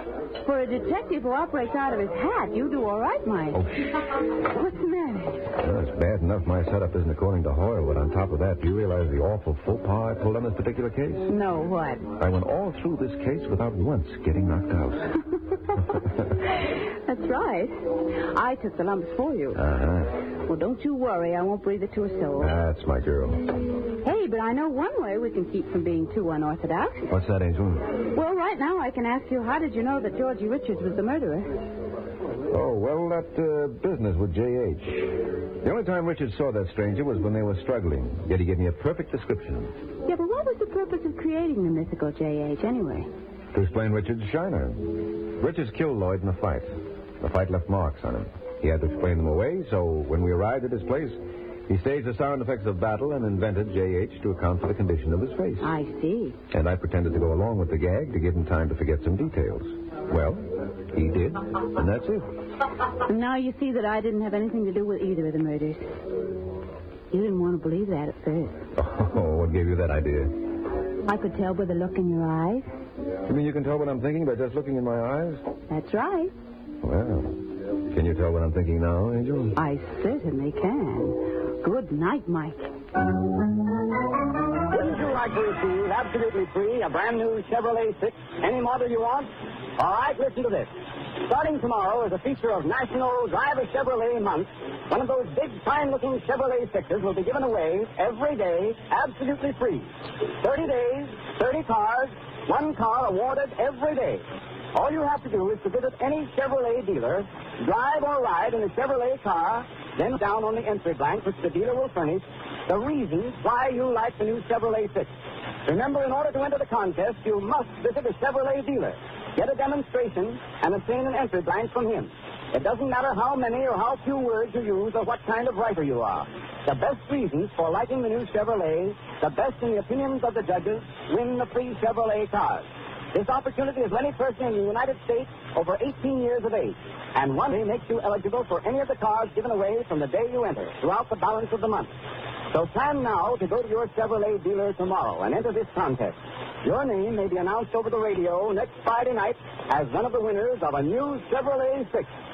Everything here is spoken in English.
For a detective who operates out of his hat, you do all right, Mike. Oh, What's the matter? Well, it's bad enough my setup isn't according to Hoyle, but on top of that, do you realize the awful faux pas I pulled on this particular case? No, what? I went all through this case without once getting knocked out. That's right. I took the lumps for you. Uh-huh. Well, don't you worry. I won't breathe it to a soul. That's my girl. Hey, but I know one way we can keep from being too unorthodox. What's that, Angel? Well, right now I can ask you, how did you know that Georgie Richards was the murderer? Oh, well, that business with J.H. The only time Richard saw that stranger was when they were struggling. Yet he gave me a perfect description. Yeah, but what was the purpose of creating the mythical J.H. anyway? To explain Richard's shiner. Richards killed Lloyd in a fight. The fight left marks on him. He had to explain them away, so when we arrived at his place, he staged the sound effects of battle and invented J.H. to account for the condition of his face. I see. And I pretended to go along with the gag to give him time to forget some details. Well, he did, and that's it. And now you see that I didn't have anything to do with either of the murders. You didn't want to believe that at first. Oh, what gave you that idea? I could tell by the look in your eyes. You mean you can tell what I'm thinking by just looking in my eyes? That's right. Well, can you tell what I'm thinking now, Angel? I certainly can. Good night, Mike. Wouldn't you like to receive absolutely free a brand new Chevrolet 6, any model you want? All right, listen to this. Starting tomorrow is a feature of National Drive a Chevrolet Month. One of those big, fine-looking Chevrolet 6s will be given away every day, absolutely free. 30 days, 30 cars, one car awarded every day. All you have to do is to visit any Chevrolet dealer, drive or ride in a Chevrolet car, then down on the entry blank, which the dealer will furnish, the reasons why you like the new Chevrolet 6. Remember, in order to enter the contest, you must visit a Chevrolet dealer, get a demonstration, and obtain an entry blank from him. It doesn't matter how many or how few words you use or what kind of writer you are. The best reasons for liking the new Chevrolet, the best in the opinions of the judges, win the free Chevrolet cars. This opportunity is for any person in the United States over 18 years of age. And one day makes you eligible for any of the cars given away from the day you enter throughout the balance of the month. So plan now to go to your Chevrolet dealer tomorrow and enter this contest. Your name may be announced over the radio next Friday night as one of the winners of a new Chevrolet 6.